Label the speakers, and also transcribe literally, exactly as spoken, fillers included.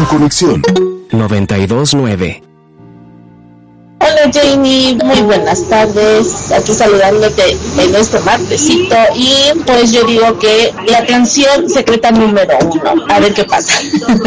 Speaker 1: en conexión
Speaker 2: noventa y dos punto nueve.
Speaker 3: Hola Jamie, muy buenas tardes, aquí saludándote en este martesito y pues yo digo que la canción secreta número uno, a ver qué pasa.